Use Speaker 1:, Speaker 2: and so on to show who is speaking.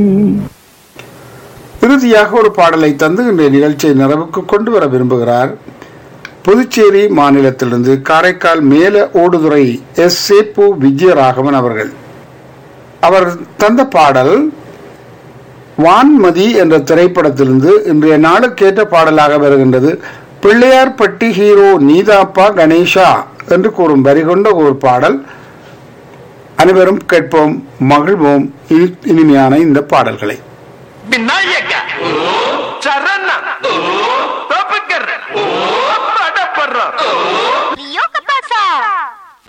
Speaker 1: இறுதியாக ஒரு பாடலை தந்து இன்றைய நிகழ்ச்சியை நிறைவுக்கு கொண்டு வர விரும்புகிறார். புதுச்சேரி மாநிலத்திலிருந்து காரைக்கால் மேல ஓடுதுறை எஸ் சேப்பு விஜயராகவன் அவர்கள். அவர் தந்த பாடல் வான்மதி என்ற திரைப்படத்திலிருந்து இன்றைய நாளுக்கேற்ற பாடலாக வருகின்றது. பிள்ளையார்பட்டி ஹீரோ நீதாப்பா கணேஷா என்று கூறும் வரி கொண்ட ஒரு பாடல். அனைவரும் கேட்போம், மகிழ்வோம் இனிமையான இந்த பாடல்களை.
Speaker 2: விநாயக சரண தோப்புக்கர் படப்படுற